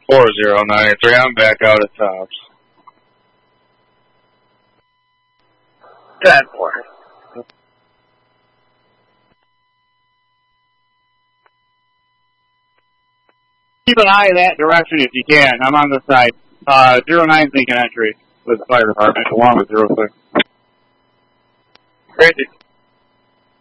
4093, I'm back out at Tops. 10-4. Keep an eye in that direction if you can. I'm on the side. 09's making entry with the fire department along with 06. Granted.